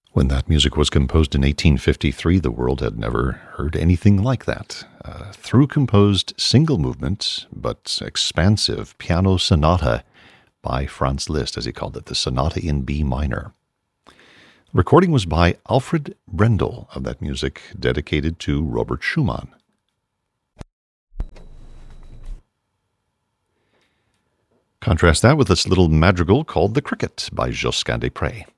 When that music was composed in 1853, the world had never heard anything like that. Through composed single movement, but expansive piano sonata by Franz Liszt, as he called it, the Sonata in B minor. Recording was by Alfred Brendel of that music, dedicated to Robert Schumann. Contrast that with this little madrigal called The Cricket by Josquin des Prez.